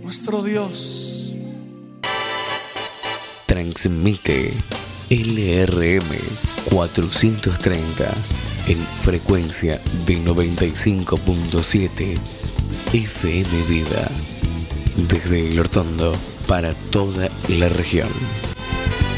nuestro Dios. Transmite LRM 430 en frecuencia de 95.7 FM Vida, desde El Hortondo para toda la región.